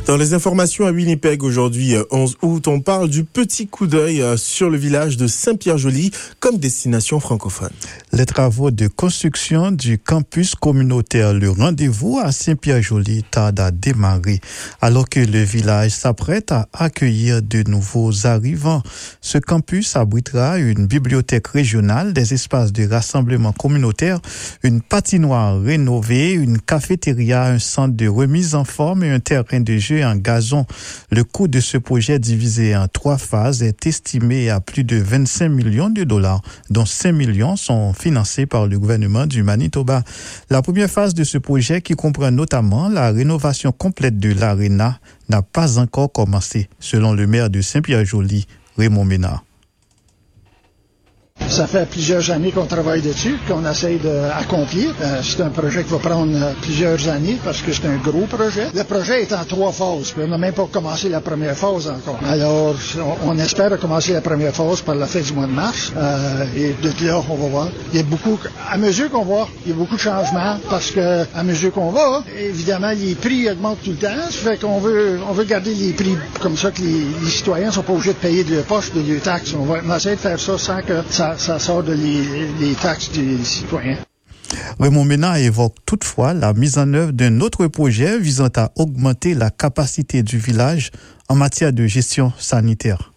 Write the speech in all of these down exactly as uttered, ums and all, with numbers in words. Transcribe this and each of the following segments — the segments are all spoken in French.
Dans les informations à Winnipeg aujourd'hui, onze août, on parle du petit coup d'œil sur le village de Saint-Pierre-Joli comme destination francophone. Les travaux de construction du campus communautaire Le Rendez-vous à Saint-Pierre-Joli tardent à démarrer alors que le village s'apprête à accueillir de nouveaux arrivants. Ce campus abritera une bibliothèque régionale, des espaces de rassemblement communautaire, une patinoire rénovée, une cafétéria, un centre de remise en forme et un terrain de jeu en gazon. Le coût de ce projet divisé en trois phases est estimé à plus de vingt-cinq millions de dollars, dont cinq millions sont financés par le gouvernement du Manitoba. La première phase de ce projet, qui comprend notamment la rénovation complète de l'aréna, n'a pas encore commencé, selon le maire de Saint-Pierre-Joli, Raymond Ménard. Ça fait plusieurs années qu'on travaille dessus, qu'on essaye d'accomplir. Euh, c'est un projet qui va prendre euh, plusieurs années parce que c'est un gros projet. Le projet est en trois phases, puis on n'a même pas commencé la première phase encore. Alors, on, on espère commencer la première phase par la fin du mois de mars. Euh, et de là, on va voir. Il y a beaucoup, à mesure qu'on va, il y a beaucoup de changements parce que à mesure qu'on va, évidemment, les prix augmentent tout le temps. Ça fait qu'on veut, on veut garder les prix comme ça que les, les citoyens ne sont pas obligés de payer de leur poche, de leurs taxes. On va on essayer de faire ça sans que ça ça sort de les, les taxes des citoyens. Raymond Ménard évoque toutefois la mise en œuvre d'un autre projet visant à augmenter la capacité du village en matière de gestion sanitaire.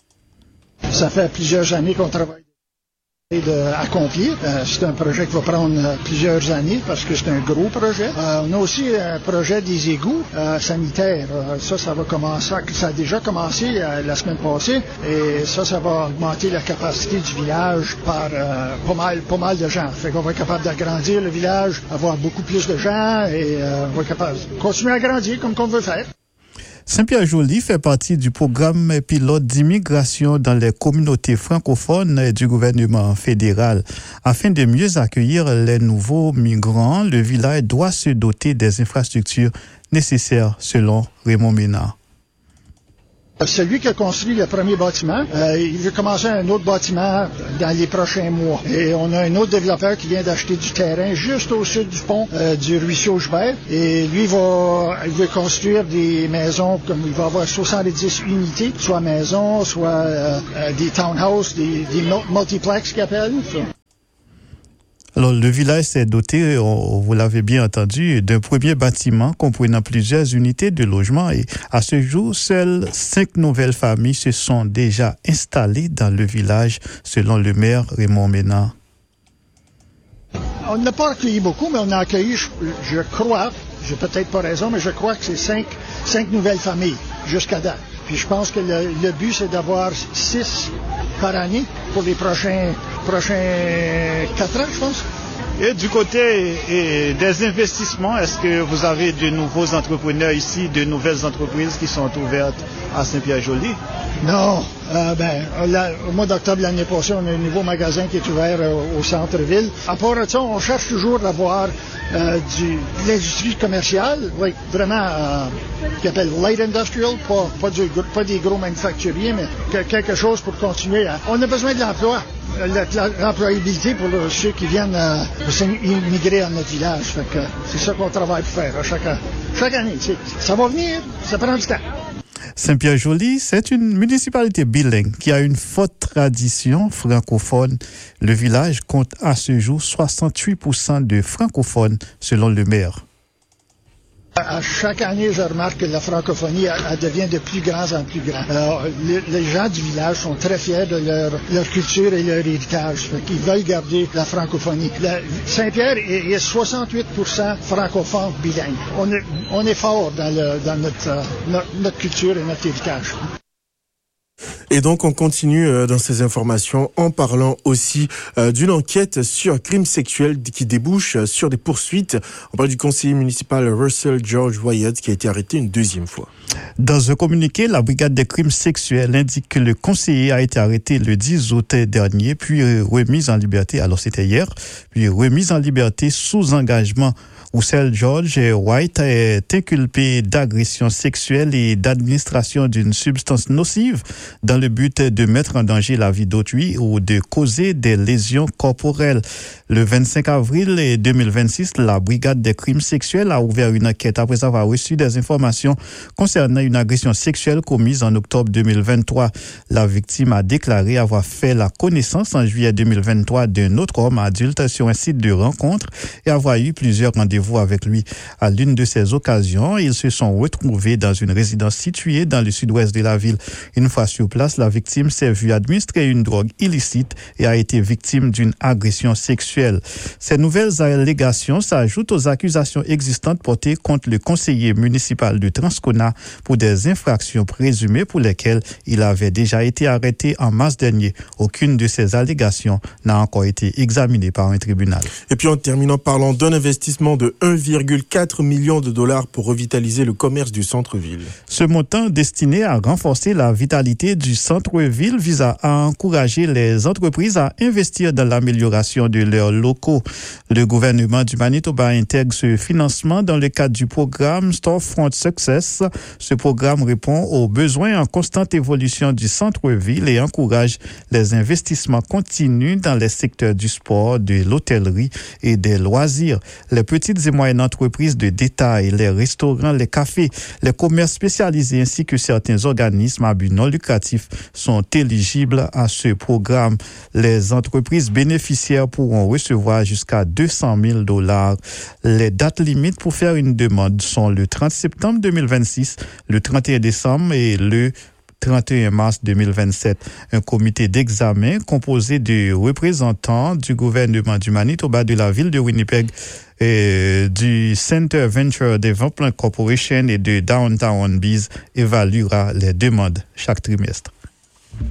Ça fait plusieurs années qu'on travaille d'accomplir. Euh, c'est un projet qui va prendre euh, plusieurs années parce que c'est un gros projet. Euh, on a aussi un projet des égouts euh, sanitaires. Euh, ça, ça va commencer, ça a déjà commencé euh, la semaine passée et ça, ça va augmenter la capacité du village par euh, pas mal, pas mal de gens. Fait qu'on va être capable d'agrandir le village, avoir beaucoup plus de gens et euh, on va être capable de continuer à grandir comme qu'on veut faire. Saint-Pierre-Joli fait partie du programme pilote d'immigration dans les communautés francophones du gouvernement fédéral. Afin de mieux accueillir les nouveaux migrants, le village doit se doter des infrastructures nécessaires, selon Raymond Ménard. Celui qui a construit le premier bâtiment, euh, il veut commencer un autre bâtiment dans les prochains mois. Et on a un autre développeur qui vient d'acheter du terrain juste au sud du pont euh, du ruisseau Joubert. Et lui, il va, il veut construire des maisons, comme il va avoir soixante-dix unités, soit maisons, soit euh, euh, des townhouses, des, des multiplex qu'ils appellent. Ça. Alors, le village s'est doté, on, vous l'avez bien entendu, d'un premier bâtiment comprenant plusieurs unités de logement et à ce jour, seules cinq nouvelles familles se sont déjà installées dans le village, selon le maire Raymond Ménard. On n'a pas accueilli beaucoup, mais on a accueilli, je, je crois, j'ai peut-être pas raison, mais je crois que c'est cinq, cinq nouvelles familles jusqu'à date. Puis je pense que le, le but, c'est d'avoir six par année pour les prochains, prochains quatre ans, je pense. Et du côté et des investissements, est-ce que vous avez de nouveaux entrepreneurs ici, de nouvelles entreprises qui sont ouvertes à Saint-Pierre-Joli? Non. Euh, ben, la, au mois d'octobre l'année passée, on a un nouveau magasin qui est ouvert euh, au centre-ville. À part de ça, on cherche toujours d'avoir euh, du, de l'industrie commerciale, like, vraiment, euh, qui appelle light industrial, pas, pas, du, pas des gros manufacturiers, mais que, quelque chose pour continuer. À, on a besoin de l'emploi, l'employabilité pour le, ceux qui viennent euh, immigrer à notre village. Fait que c'est ça qu'on travaille pour faire chaque, chaque année. Ça va venir, ça prend du temps. Saint-Pierre-Joli, c'est une municipalité bilingue qui a une forte tradition francophone. Le village compte à ce jour soixante-huit pour cent de francophones, selon le maire. À chaque année, je remarque que la francophonie elle, elle devient de plus grand en plus grand. Alors, les, les gens du village sont très fiers de leur, leur culture et leur héritage. Fait qu'ils veulent garder la francophonie. La, Saint-Pierre est, est soixante-huit pour cent francophone bilingue. On est, on est fort dans, le, dans notre, euh, notre, notre culture et notre héritage. Et donc, on continue euh, dans ces informations en parlant aussi euh, d'une enquête sur crime sexuel qui débouche euh, sur des poursuites. On parle du conseiller municipal Russell George Wyatt qui a été arrêté une deuxième fois. Dans un communiqué, la brigade des crimes sexuels indique que le conseiller a été arrêté le dix août dernier, puis remis en liberté, alors c'était hier, puis remis en liberté sous engagement. Russell George White est inculpé d'agression sexuelle et d'administration d'une substance nocive dans dans le but de mettre en danger la vie d'autrui ou de causer des lésions corporelles. Le vingt-cinq avril deux mille vingt-six, la brigade des crimes sexuels a ouvert une enquête après avoir reçu des informations concernant une agression sexuelle commise en octobre deux mille vingt-trois. La victime a déclaré avoir fait la connaissance en juillet deux mille vingt-trois d'un autre homme adulte sur un site de rencontre et avoir eu plusieurs rendez-vous avec lui. À l'une de ces occasions, ils se sont retrouvés dans une résidence située dans le sud-ouest de la ville. Une fois sur place, la victime s'est vue administrer une drogue illicite et a été victime d'une agression sexuelle. Ces nouvelles allégations s'ajoutent aux accusations existantes portées contre le conseiller municipal de Transcona pour des infractions présumées pour lesquelles il avait déjà été arrêté en mars dernier. Aucune de ces allégations n'a encore été examinée par un tribunal. Et puis en terminant, parlant d'un investissement de un virgule quatre million de dollars pour revitaliser le commerce du centre-ville. Ce montant destiné à renforcer la vitalité du centre-ville vise à encourager les entreprises à investir dans l'amélioration de leurs locaux. Le gouvernement du Manitoba intègre ce financement dans le cadre du programme Storefront Success. Ce programme répond aux besoins en constante évolution du centre-ville et encourage les investissements continus dans les secteurs du sport, de l'hôtellerie et des loisirs. Les petites et moyennes entreprises de détail, les restaurants, les cafés, les commerces spécialisés ainsi que certains organismes à but non lucratif sont éligibles à ce programme. Les entreprises bénéficiaires pourront recevoir jusqu'à deux cent mille dollars. Les dates limites pour faire une demande sont le trente septembre deux mille vingt-six, le trente et un décembre et le trente et un mars deux mille vingt-sept. Un comité d'examen composé de représentants du gouvernement du Manitoba, de la ville de Winnipeg, et du Center Venture Development Corporation et de Downtown Biz évaluera les demandes chaque trimestre.